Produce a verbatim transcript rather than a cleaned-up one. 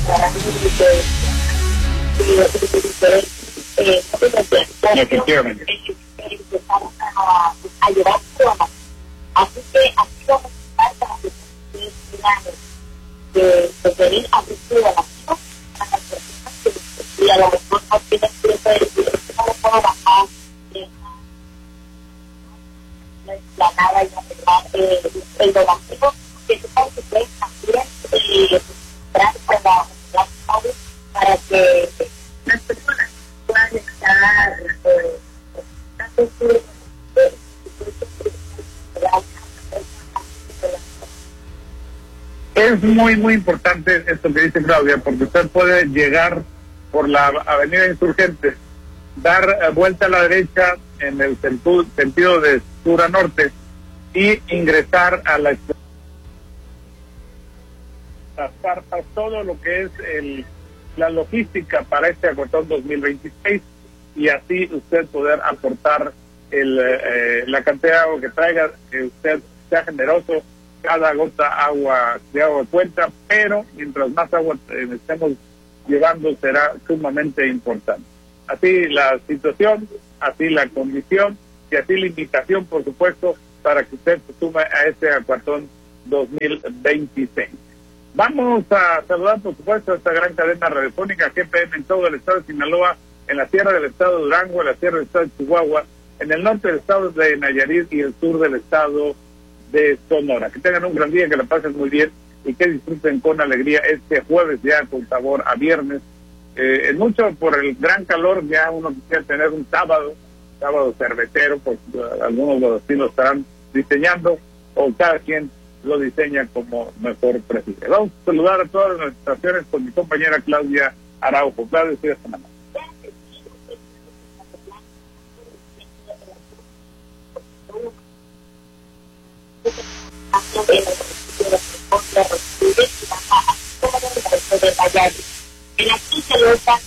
Efectivamente. A llevar personas. Así que aquí vamos a estar para que ustedes de, de venir a recibir a las personas, a las personas que y a lo mejor no tienen tiempo de decir que no lo puedo bajar, la nada y la el donativo, que sepan que ustedes también entrar para la para que las personas puedan estar eh, es muy, muy importante esto que dice Claudia, porque usted puede llegar por la avenida Insurgentes, dar vuelta a la derecha en el sentido de sur a norte y ingresar a la las carpas, todo lo que es el, la logística para este Acuatón dos mil veintiséis, y así usted poder aportar el, eh, la cantidad de agua que traiga, que usted sea generoso. Cada gota agua de agua cuenta, pero mientras más agua eh, estemos llevando será sumamente importante. Así la situación, así la condición y así la invitación, por supuesto, para que usted se sume a este Acuatón dos mil veintiséis. Vamos a saludar, por supuesto, a esta gran cadena radiofónica G P M en todo el estado de Sinaloa, en la sierra del estado de Durango, en la sierra del estado de Chihuahua, en el norte del estado de Nayarit y el sur del estado de Sonora. Que tengan un gran día, que la pasen muy bien y que disfruten con alegría este jueves ya con sabor a viernes. Eh, es mucho por el gran calor, ya uno quisiera tener un sábado, sábado cervecero, pues uh, algunos de los sí lo estarán diseñando, o cada quien lo diseña como mejor prefiere. Vamos a saludar a todas las estaciones con mi compañera Claudia Araujo. Claudia, estoy hasta mañana. En la quince